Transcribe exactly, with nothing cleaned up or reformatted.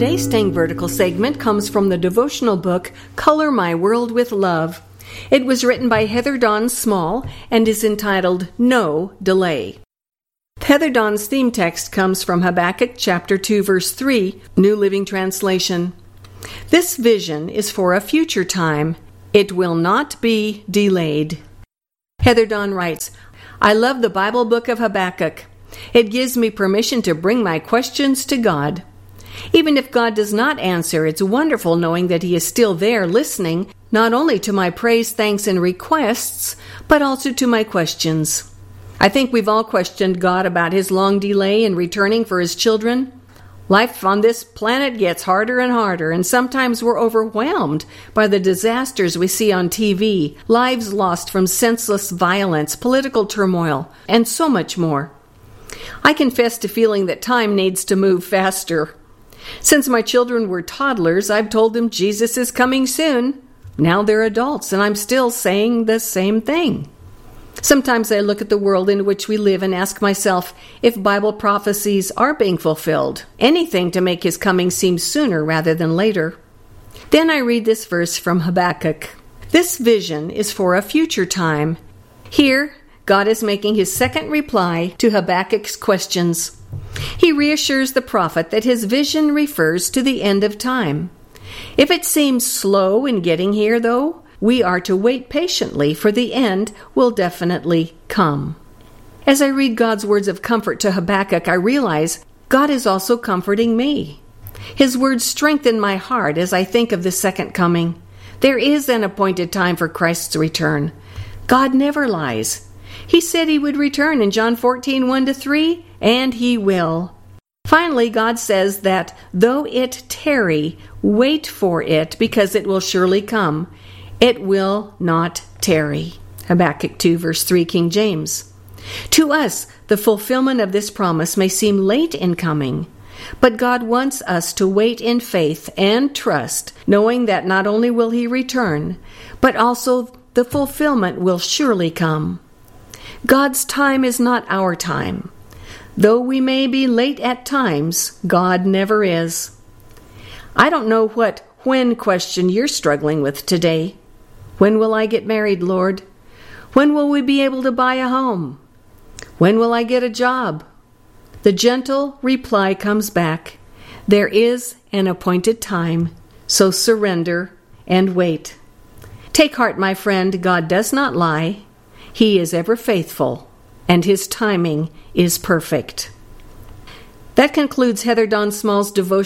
Today's Staying Vertical segment comes from the devotional book, Color My World with Love. It was written by Heather Dawn Small and is entitled No Delay. Heather Dawn's theme text comes from Habakkuk chapter two, verse three, New Living Translation. This vision is for a future time. It will not be delayed. Heather Dawn writes, I love the Bible book of Habakkuk. It gives me permission to bring my questions to God. Even if God does not answer, it's wonderful knowing that He is still there listening, not only to my praise, thanks, and requests, but also to my questions. I think we've all questioned God about His long delay in returning for His children. Life on this planet gets harder and harder, and sometimes we're overwhelmed by the disasters we see on T V, lives lost from senseless violence, political turmoil, and so much more. I confess to feeling that time needs to move faster. Since my children were toddlers, I've told them Jesus is coming soon. Now they're adults, and I'm still saying the same thing. Sometimes I look at the world in which we live and ask myself if Bible prophecies are being fulfilled, anything to make His coming seem sooner rather than later. Then I read this verse from Habakkuk. This vision is for a future time. Here, God is making His second reply to Habakkuk's questions. He reassures the prophet that his vision refers to the end of time. If it seems slow in getting here, though, we are to wait patiently, for the end will definitely come. As I read God's words of comfort to Habakkuk, I realize God is also comforting me. His words strengthen my heart as I think of the second coming. There is an appointed time for Christ's return. God never lies. He said He would return in John fourteen, one to three, and He will. Finally, God says that though it tarry, wait for it, because it will surely come. It will not tarry. Habakkuk two, verse three, King James. To us, the fulfillment of this promise may seem late in coming, but God wants us to wait in faith and trust, knowing that not only will He return, but also the fulfillment will surely come. God's time is not our time. Though we may be late at times, God never is. I don't know what when question you're struggling with today. When will I get married, Lord? When will we be able to buy a home? When will I get a job? The gentle reply comes back. There is an appointed time, so surrender and wait. Take heart, my friend, God does not lie. He is ever faithful, and His timing is perfect. That concludes Heather Dawn Small's devotion